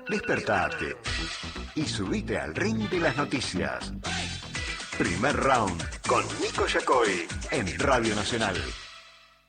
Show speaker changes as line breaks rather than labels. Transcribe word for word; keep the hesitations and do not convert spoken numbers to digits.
Despertate y subite al ring de las noticias. Primer round con Nico Yacoy en Radio Nacional.